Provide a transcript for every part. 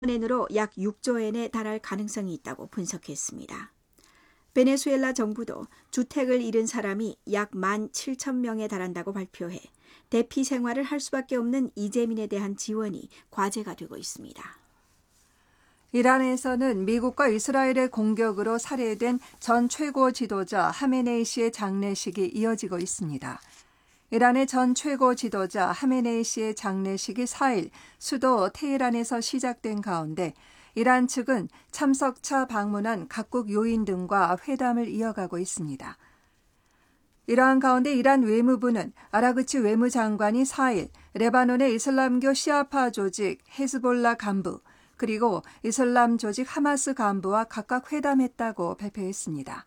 엔으로 약 6조 엔에 달할 가능성이 있다고 분석했습니다. 베네수엘라 정부도 주택을 잃은 사람이 약 17,000명에 달한다고 발표해 대피 생활을 할 수밖에 없는 이재민에 대한 지원이 과제가 되고 있습니다. 이란에서는 미국과 이스라엘의 공격으로 살해된 전 최고 지도자 하메네이 씨의 장례식이 이어지고 있습니다. 이란의 전 최고 지도자 하메네이 씨의 장례식이 4일 수도 테헤란에서 시작된 가운데 이란 측은 참석차 방문한 각국 요인 등과 회담을 이어가고 있습니다. 이러한 가운데 이란 외무부는 아라그치 외무장관이 4일 레바논의 이슬람교 시아파 조직 헤즈볼라 간부 그리고 이슬람 조직 하마스 간부와 각각 회담했다고 발표했습니다.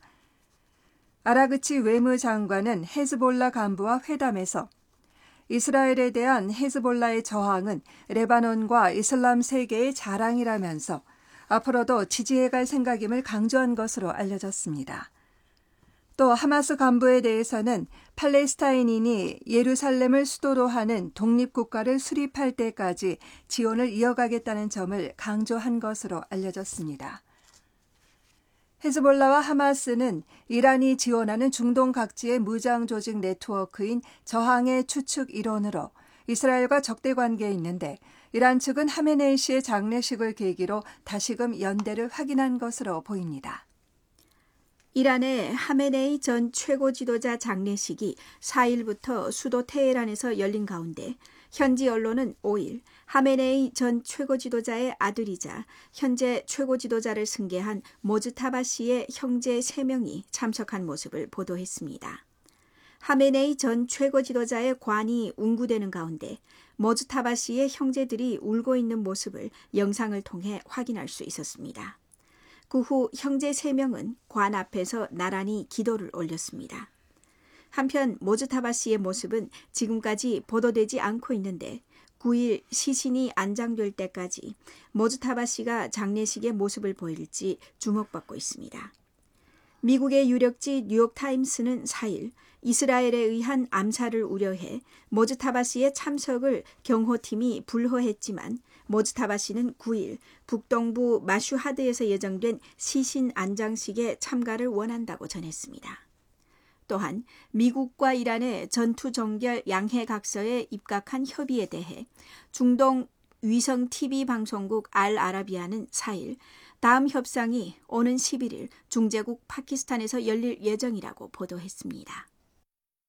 아라그치 외무장관은 헤즈볼라 간부와 회담에서 이스라엘에 대한 헤즈볼라의 저항은 레바논과 이슬람 세계의 자랑이라면서 앞으로도 지지해갈 생각임을 강조한 것으로 알려졌습니다. 또 하마스 간부에 대해서는 팔레스타인인이 예루살렘을 수도로 하는 독립국가를 수립할 때까지 지원을 이어가겠다는 점을 강조한 것으로 알려졌습니다. 헤즈볼라와 하마스는 이란이 지원하는 중동 각지의 무장 조직 네트워크인 저항의 추측 일원으로 이스라엘과 적대 관계에 있는데 이란 측은 하메네이 씨의 장례식을 계기로 다시금 연대를 확인한 것으로 보입니다. 이란의 하메네이 전 최고 지도자 장례식이 4일부터 수도 테헤란에서 열린 가운데 현지 언론은 5일 하메네이 전 최고 지도자의 아들이자 현재 최고 지도자를 승계한 모즈타바 씨의 형제 3명이 참석한 모습을 보도했습니다. 하메네이 전 최고 지도자의 관이 운구되는 가운데 모즈타바 씨의 형제들이 울고 있는 모습을 영상을 통해 확인할 수 있었습니다. 그 후 형제 3명은 관 앞에서 나란히 기도를 올렸습니다. 한편 모즈타바 씨의 모습은 지금까지 보도되지 않고 있는데 9일 시신이 안장될 때까지 모즈타바 씨가 장례식의 모습을 보일지 주목받고 있습니다. 미국의 유력지 뉴욕타임스는 4일 이스라엘에 의한 암살을 우려해 모즈타바 씨의 참석을 경호팀이 불허했지만 모즈타바 씨는 9일 북동부 마슈하드에서 예정된 시신 안장식에 참가를 원한다고 전했습니다. 또한 미국과 이란의 전투 종결 양해 각서에 입각한 협의에 대해 중동 위성 TV 방송국 알-아라비아는 4일 다음 협상이 오는 11일 중재국 파키스탄에서 열릴 예정이라고 보도했습니다.